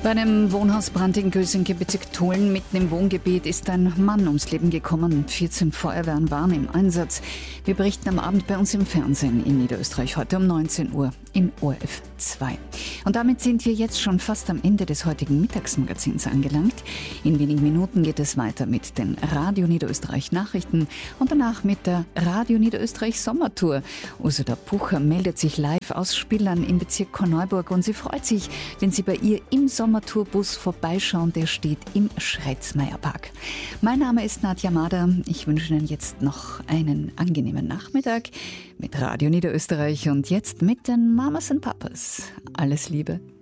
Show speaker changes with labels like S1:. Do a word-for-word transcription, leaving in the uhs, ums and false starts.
S1: Bei einem Wohnhausbrand in Gösing, Bezirk Tulln, mitten im Wohngebiet, ist ein Mann ums Leben gekommen. vierzehn Feuerwehren waren im Einsatz. Wir berichten am Abend bei uns im Fernsehen in Niederösterreich, heute um neunzehn Uhr in O R F zwei. Und damit sind wir jetzt schon fast am Ende des heutigen Mittagsmagazins angelangt. In wenigen Minuten geht es weiter mit den Radio Niederösterreich Nachrichten und danach mit der Radio Niederösterreich Sommertour. Ursula Pucher meldet sich live aus Spillern im Bezirk Korneuburg und sie freut sich, wenn Sie bei ihr im Sommertourbus vorbeischauen. Der steht im Schreitzmeierpark. Mein Name ist Nadja Mader. Ich wünsche Ihnen jetzt noch einen angenehmen Nachmittag mit Radio Niederösterreich und jetzt mit den Mamas und Papas. Alles Liebe.